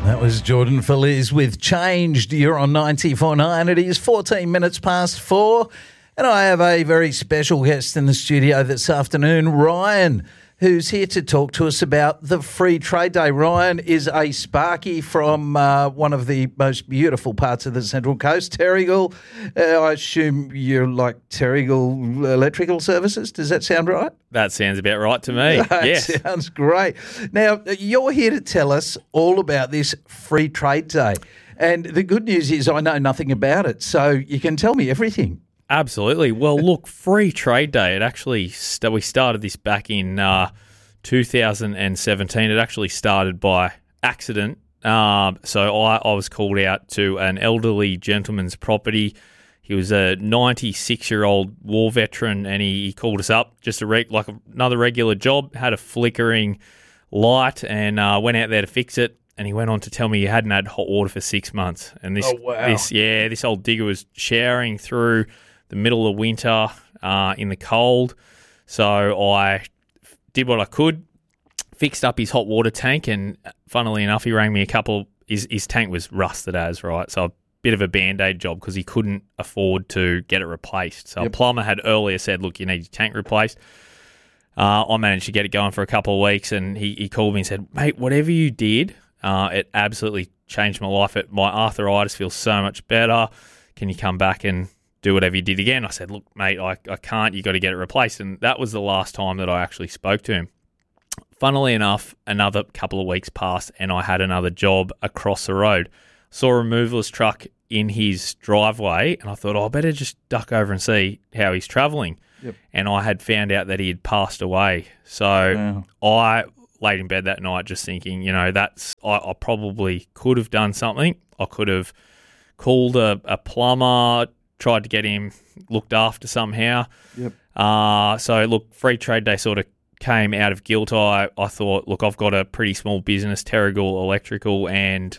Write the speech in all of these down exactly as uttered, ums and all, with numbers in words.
That was Jordan Feliz with Changed. You're on ninety-four point nine. It is fourteen minutes past four. And I have a very special guest in the studio this afternoon, Ryan, who's here to talk to us about the Free Trade Day. Ryan is a Sparky from uh, one of the most beautiful parts of the Central Coast, Terrigal. Uh, I assume you're like Terrigal Electrical Services. Does that sound right? That sounds about right to me. That yes. sounds great. Now, you're here to tell us all about this Free Trade Day. And the good news is I know nothing about it, so you can tell me everything. Absolutely. Well, look, Free Trade Day, it actually, st- we started this back in uh, two thousand seventeen. It actually started by accident. Um, so I, I was called out to an elderly gentleman's property. He was a ninety-six-year-old war veteran, and he, he called us up just a reg- like another regular job, had a flickering light, and uh, went out there to fix it. And he went on to tell me he hadn't had hot water for six months. And this, oh, wow. this, yeah, this old digger was showering through the middle of winter uh, in the cold. So I did what I could, fixed up his hot water tank, and funnily enough, he rang me a couple. His, his tank was rusted as, right? So a bit of a Band-Aid job because he couldn't afford to get it replaced. So yep. A plumber had earlier said, look, you need your tank replaced. Uh, I managed to get it going for a couple of weeks, and he, he called me and said, mate, whatever you did, uh, it absolutely changed my life. It, my arthritis feels so much better. Can you come back and do whatever you did again? I said, look, mate, I, I can't. You got to get it replaced. And that was the last time that I actually spoke to him. Funnily enough, another couple of weeks passed and I had another job across the road. Saw a removalist truck in his driveway and I thought, oh, I better just duck over and see how he's travelling. Yep. And I had found out that he had passed away. So wow. I laid in bed that night just thinking, you know, that's I, I probably could have done something. I could have called a, a plumber, tried to get him looked after somehow. Yep. Uh, so, look, Free Trade Day sort of came out of guilt. I, I thought, look, I've got a pretty small business, Terrigal Electrical, and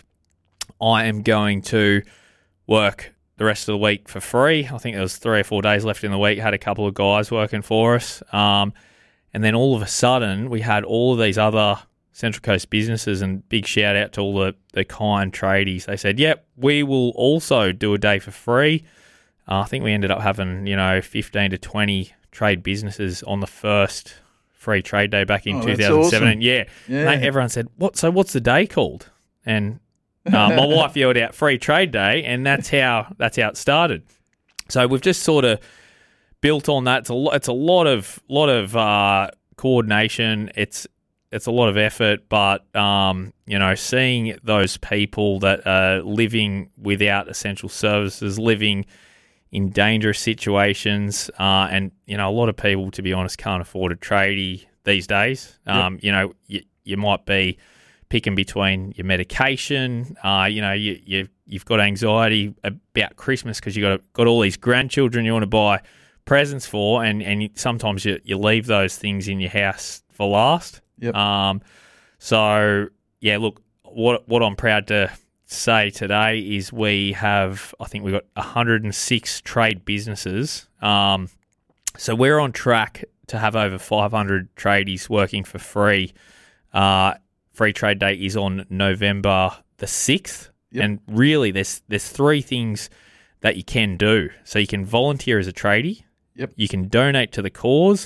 I am going to work the rest of the week for free. I think there was three or four days left in the week. Had a couple of guys working for us. Um, and then all of a sudden, we had all of these other Central Coast businesses, and big shout out to all the, the kind tradies. They said, yep, we will also do a day for free. Uh, I think we ended up having, you know, fifteen to twenty trade businesses on the first Free Trade Day back in oh, two thousand seventeen. Awesome. Yeah. yeah. Mate, everyone said, "What? So what's the day called?" And uh, my wife yelled out Free Trade Day, and that's how that's how it started. So we've just sort of built on that. It's a lot, it's a lot of lot of uh, coordination. It's it's a lot of effort, but um, you know, seeing those people that are living without essential services, living in dangerous situations, uh, and, you know, a lot of people, to be honest, can't afford a tradie these days. Um, yep. You know, you, you might be picking between your medication, uh, you know, you, you, you've got anxiety about Christmas because you've got, got all these grandchildren you want to buy presents for, and, and you, sometimes you, you leave those things in your house for last. Yep. Um, so, yeah, look, what what I'm proud to say today is we have, I think we've got one hundred six trade businesses. Um, so we're on track to have over five hundred tradies working for free. Uh, Free Trade Day is on November the sixth. Yep. And really there's there's three things that you can do. So you can volunteer as a tradie. Yep. You can donate to the cause,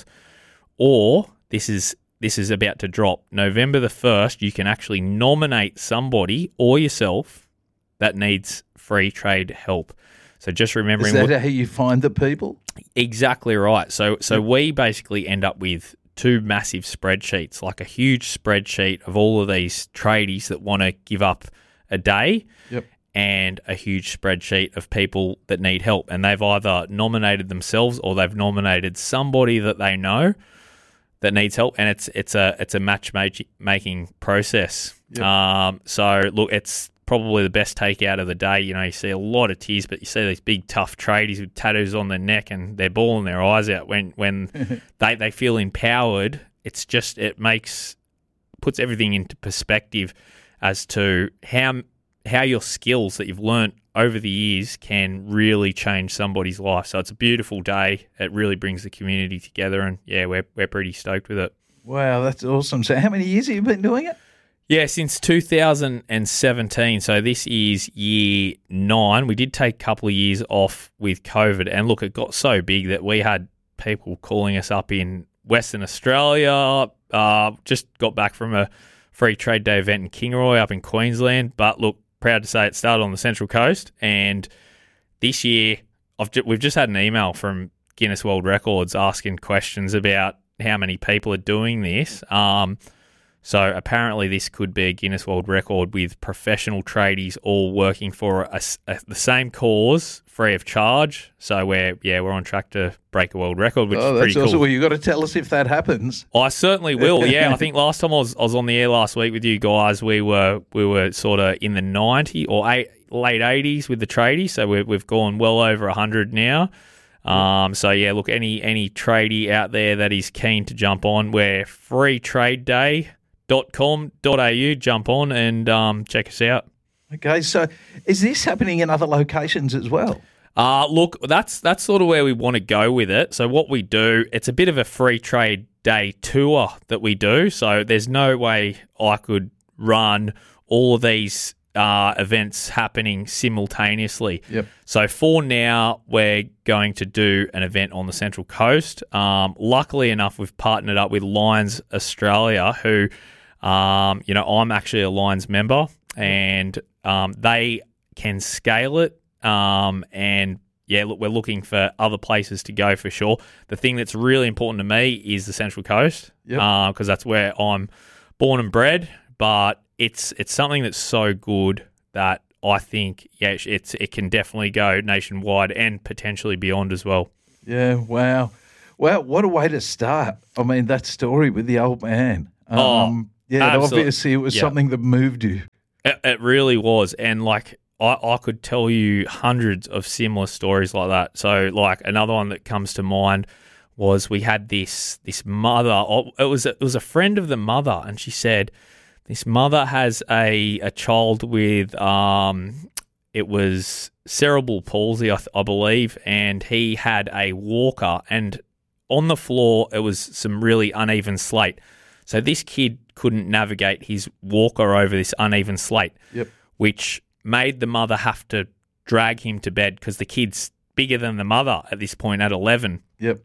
or this is This is about to drop. November the first, you can actually nominate somebody or yourself that needs free trade help. So just remembering... Is that what, how you find the people? Exactly right. So so yep. we basically end up with two massive spreadsheets, like a huge spreadsheet of all of these tradies that want to give up a day, yep. and a huge spreadsheet of people that need help. And they've either nominated themselves or they've nominated somebody that they know that needs help, and it's it's a it's a matchmaking process. Yep. Um, so look, it's probably the best takeout of the day. You know, you see a lot of tears, but you see these big tough tradies with tattoos on their neck, and they're bawling their eyes out when when they they feel empowered. It's just it makes puts everything into perspective as to how how your skills that you've learnt over the years can really change somebody's life. So it's a beautiful day. It really brings the community together, and yeah, we're we're pretty stoked with it. Wow, that's awesome. So how many years have you been doing it? Yeah, since two thousand seventeen. So this is year nine. We did take a couple of years off with COVID. And look, it got so big that we had people calling us up in Western Australia. Uh, just got back from a free trade day event in Kingaroy up in Queensland. But look, proud to say it started on the Central Coast. And this year, I've ju- we've just had an email from Guinness World Records asking questions about how many people are doing this. Um So apparently this could be a Guinness World Record with professional tradies all working for a, a, the same cause, free of charge. So we're yeah we're on track to break a world record, which oh, is pretty that's awesome. cool. Well, you've got to tell us if that happens. I certainly will. Yeah, I think last time I was I was on the air last week with you guys, we were we were sort of in the ninety or eight, late eighties with the tradies. So we're, we've gone well over a hundred now. Um, so yeah, look, any any tradie out there that is keen to jump on, we're free trade day. dot com dot a u, jump on and um, check us out. Okay, so is this happening in other locations as well? Uh, look, that's that's sort of where we want to go with it. So what we do, it's a bit of a free trade day tour that we do. So there's no way I could run all of these uh, events happening simultaneously. Yep. So for now, we're going to do an event on the Central Coast. Um, luckily enough, we've partnered up with Lions Australia, who Um, you know, I'm actually a Lions member, and um, they can scale it. Um, and yeah, look, we're looking for other places to go for sure. The thing that's really important to me is the Central Coast, Yep. uh, because that's where I'm born and bred. But it's it's something that's so good that I think yeah, it's it can definitely go nationwide and potentially beyond as well. Yeah, wow, wow, what a way to start. I mean, that story with the old man. Um, Oh. Yeah, Absolutely. obviously it was Yeah. something that moved you. It, it really was. And like, I, I could tell you hundreds of similar stories like that. So like another one that comes to mind was we had this, this mother, oh, it was, a, it was a friend of the mother. And she said, this mother has a, a child with, um, it was cerebral palsy, I, th- I believe. And he had a walker, and on the floor, it was some really uneven slate. So this kid couldn't navigate his walker over this uneven slate, Yep. which made the mother have to drag him to bed because the kid's bigger than the mother at this point at eleven. Yep.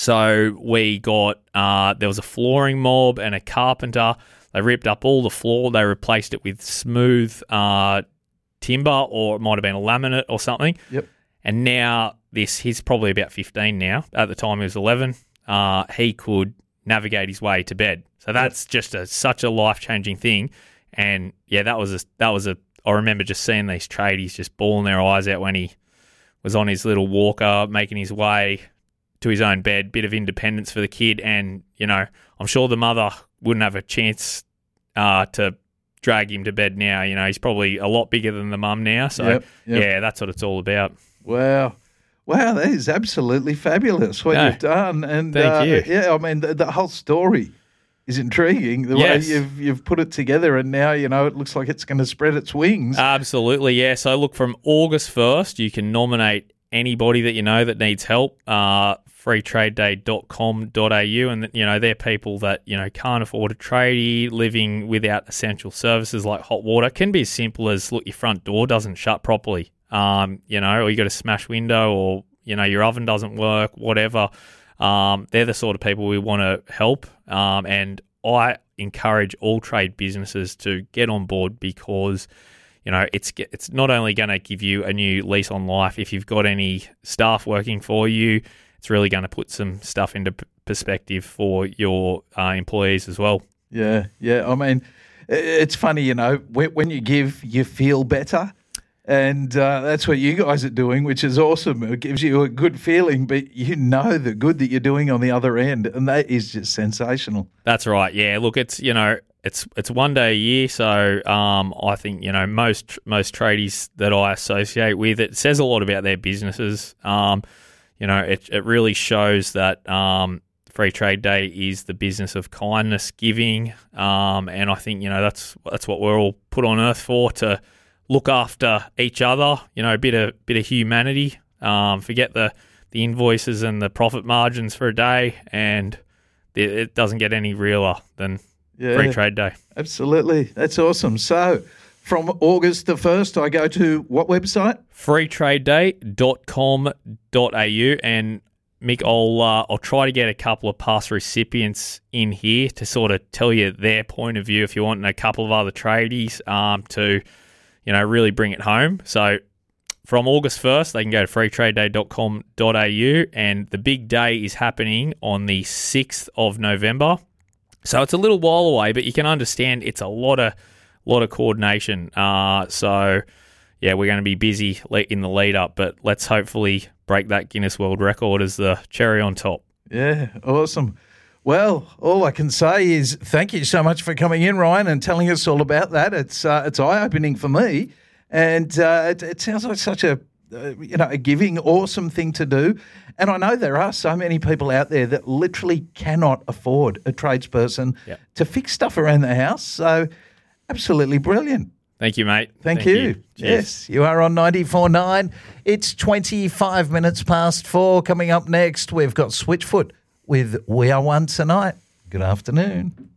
So we got, uh, there was a flooring mob and a carpenter. They ripped up all the floor. They replaced it with smooth uh, timber, or it might have been a laminate or something. Yep. And now this, he's probably about fifteen now. At the time he was eleven. Uh, he could navigate his way to bed. So that's just a such a life-changing thing. And yeah, that was a, that was a, I remember just seeing these tradies just bawling their eyes out when he was on his little walker, making his way to his own bed, bit of independence for the kid. And, you know, I'm sure the mother wouldn't have a chance uh, to drag him to bed now. You know, he's probably a lot bigger than the mum now. So Yep, yep. yeah, that's what it's all about. Wow. Wow, that is absolutely fabulous what No, you've done. And thank uh, you. Yeah, I mean, the, the whole story is intriguing, the Yes. way you've you've put it together, and now, you know, it looks like it's going to spread its wings. Absolutely, yeah. So look, from August first, you can nominate anybody that you know that needs help. Uh, free trade day dot com dot a u, and you know they're people that you know can't afford a tradie, living without essential services like hot water. It can be as simple as, look, your front door doesn't shut properly, um, you know, or you got a smash window, or you know your oven doesn't work, whatever. Um, they're the sort of people we want to help, um, and I encourage all trade businesses to get on board, because you know it's it's not only going to give you a new lease on life if you've got any staff working for you. It's really going to put some stuff into p- perspective for your uh, employees as well. Yeah, yeah. I mean, i- it's funny, you know, when, when you give, you feel better. And uh, that's what you guys are doing, which is awesome. It gives you a good feeling, but you know the good that you're doing on the other end, and that is just sensational. That's right. Yeah. Look, it's you know it's it's one day a year, so um, I think you know most most tradies that I associate with, it says a lot about their businesses. Um, you know, it it really shows that um, Free Trade Day is the business of kindness, giving, um, and I think you know that's that's what we're all put on earth for, to look after each other, you know, a bit of bit of humanity. Um, forget the, the invoices and the profit margins for a day, and it, it doesn't get any realer than Yeah. Free Trade Day. Absolutely. That's awesome. So from August the first, I go to what website? free trade day dot com dot a u. And Mick, I'll, uh, I'll try to get a couple of past recipients in here to sort of tell you their point of view if you want, and a couple of other tradies um, to, you know, really bring it home. So from August first, they can go to free trade day dot com dot a u, and the big day is happening on the sixth of November. So it's a little while away, but you can understand it's a lot of lot of coordination. Uh, so, yeah, we're going to be busy in the lead up, but let's hopefully break that Guinness World Record as the cherry on top. Yeah, awesome. Well, all I can say is thank you so much for coming in, Ryan, and telling us all about that. It's uh, it's eye-opening for me, and uh, it, it sounds like such a uh, you know a giving, awesome thing to do. And I know there are so many people out there that literally cannot afford a tradesperson Yep. to fix stuff around the house. So, absolutely brilliant. Thank you, mate. Thank, Thank you. you. Cheers. Yes, you are on ninety-four point nine. It's twenty-five minutes past four. Coming up next, we've got Switchfoot with We Are One Tonight. Good afternoon.